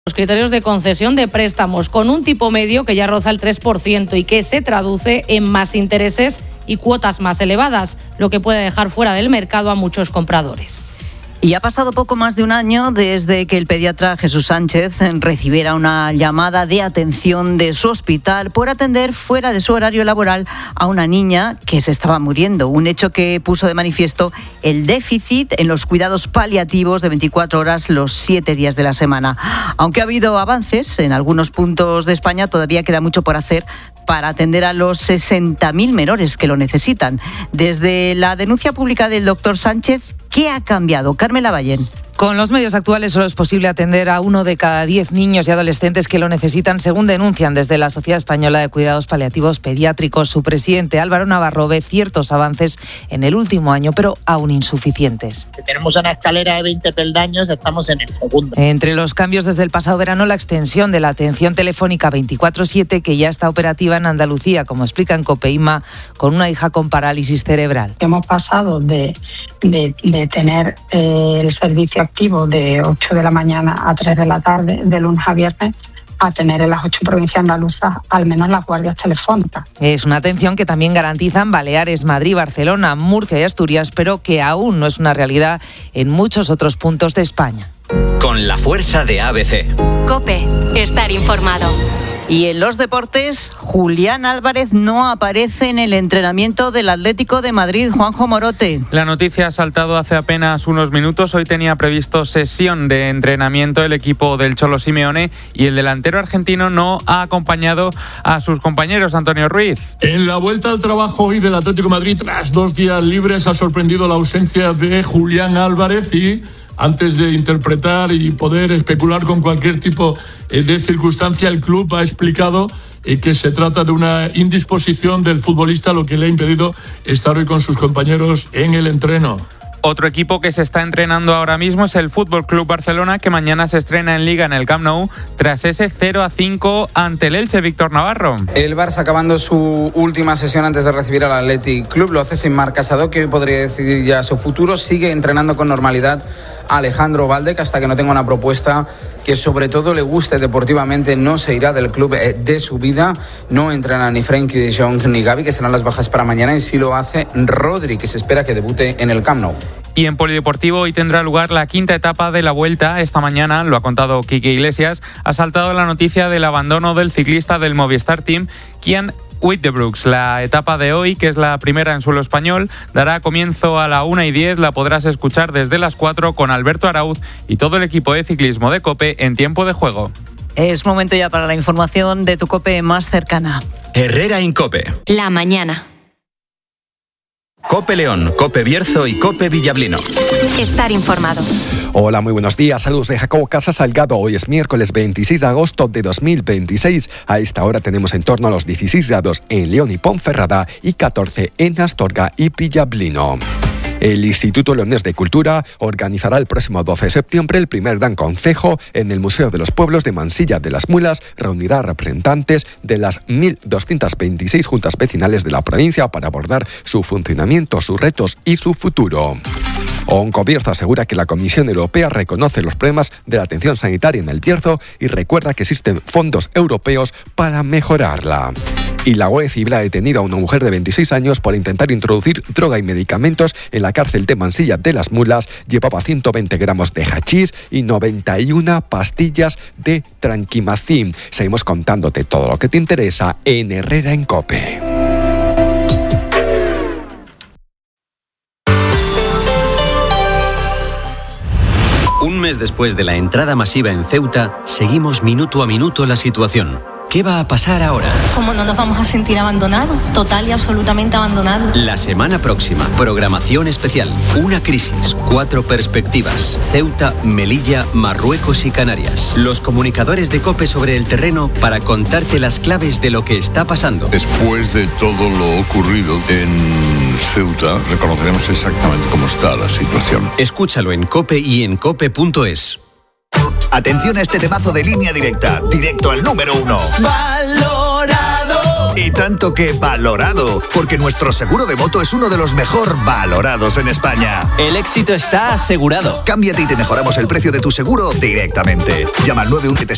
Los criterios de concesión de préstamos con un tipo medio que ya roza el 3% y que se traduce en más intereses y cuotas más elevadas, lo que puede dejar fuera del mercado a muchos compradores. Y ha pasado poco más de un año desde que el pediatra Jesús Sánchez recibiera una llamada de atención de su hospital por atender fuera de su horario laboral a una niña que se estaba muriendo. Un hecho que puso de manifiesto el déficit en los cuidados paliativos de 24 horas los 7 días de la semana. Aunque ha habido avances en algunos puntos de España, todavía queda mucho por hacer para atender a los 60.000 menores que lo necesitan. Desde la denuncia pública del doctor Sánchez, ¿qué ha cambiado? Carmela Ballén. Con los medios actuales solo es posible atender a 1 de cada 10 niños y adolescentes que lo necesitan, según denuncian desde la Sociedad Española de Cuidados Paliativos Pediátricos. Su presidente, Álvaro Navarro, ve ciertos avances en el último año, pero aún insuficientes. Tenemos una escalera de 20 peldaños, estamos en el segundo. Entre los cambios desde el pasado verano, la extensión de la atención telefónica 24/7, que ya está operativa en Andalucía, como explica en COPE Inma, con una hija con parálisis cerebral. Hemos pasado de tener el servicio activo de 8 de la mañana a 3 de la tarde, de lunes a viernes, a tener en las 8 provincias andaluzas al menos las guardias telefónicas. Es una atención que también garantizan Baleares, Madrid, Barcelona, Murcia y Asturias, pero que aún no es una realidad en muchos otros puntos de España. Con la fuerza de ABC. COPE, estar informado. Y en los deportes, Julián Álvarez no aparece en el entrenamiento del Atlético de Madrid. Juanjo Morote. La noticia ha saltado hace apenas unos minutos. Hoy tenía previsto sesión de entrenamiento el equipo del Cholo Simeone y el delantero argentino no ha acompañado a sus compañeros. Antonio Ruiz. En la vuelta al trabajo hoy del Atlético de Madrid, tras 2 días libres, ha sorprendido la ausencia de Julián Álvarez y antes de interpretar y poder especular con cualquier tipo de circunstancia, el club ha explicado que se trata de una indisposición del futbolista, lo que le ha impedido estar hoy con sus compañeros en el entreno. Otro equipo que se está entrenando ahora mismo es el Fútbol Club Barcelona, que mañana se estrena en Liga en el Camp Nou tras ese 0-5 ante el Elche. Víctor Navarro. El Barça, acabando su última sesión antes de recibir al Athletic Club, lo hace sin Marc Casado, que hoy podría decidir ya su futuro. Sigue entrenando con normalidad a Alejandro Valdec hasta que no tenga una propuesta que sobre todo le guste deportivamente. No se irá del club de su vida. No entrenan ni Frenkie de Jong ni Gavi, que serán las bajas para mañana, y sí lo hace Rodri, que se espera que debute en el Camp Nou. Y en polideportivo hoy tendrá lugar la 5ª etapa de la Vuelta. Esta mañana, lo ha contado Quique Iglesias, ha saltado la noticia del abandono del ciclista del Movistar Team, Kian Wittebrooks. La etapa de hoy, que es la primera en suelo español, dará comienzo a la 1:10. La podrás escuchar desde las 4 con Alberto Arauz y todo el equipo de ciclismo de COPE en tiempo de juego. Es momento ya para la información de tu COPE más cercana. Herrera Incope. La mañana. COPE León, COPE Bierzo y COPE Villablino. Estar informado. Hola, muy buenos días. Saludos de Jacobo Casa Salgado. Hoy es miércoles 26 de agosto de 2026. A esta hora tenemos en torno a los 16 grados en León y Ponferrada y 14 en Astorga y Villablino. El Instituto Leonés de Cultura organizará el próximo 12 de septiembre el primer gran concejo en el Museo de los Pueblos de Mansilla de las Mulas. Reunirá a representantes de las 1.226 juntas vecinales de la provincia para abordar su funcionamiento, sus retos y su futuro. Oncobierzo asegura que la Comisión Europea reconoce los problemas de la atención sanitaria en el Bierzo y recuerda que existen fondos europeos para mejorarla. Y la Guardia Civil ha detenido a una mujer de 26 años por intentar introducir droga y medicamentos en la cárcel de Mansilla de las Mulas. Llevaba 120 gramos de hachís y 91 pastillas de tranquimacín. Seguimos contándote todo lo que te interesa en Herrera en COPE. Un mes después de la entrada masiva en Ceuta, seguimos minuto a minuto la situación. ¿Qué va a pasar ahora? ¿Cómo no nos vamos a sentir abandonados? Total y absolutamente abandonados. La semana próxima, programación especial. Una crisis, 4 perspectivas. Ceuta, Melilla, Marruecos y Canarias. Los comunicadores de COPE sobre el terreno para contarte las claves de lo que está pasando. Después de todo lo ocurrido en Ceuta, reconoceremos exactamente cómo está la situación. Escúchalo en COPE y en cope.es. Atención a este temazo de Línea Directa, directo al número 1. ¡Valorado! Y tanto que valorado, porque nuestro seguro de moto es uno de los mejor valorados en España. El éxito está asegurado. Cámbiate y te mejoramos el precio de tu seguro directamente. Llama al 917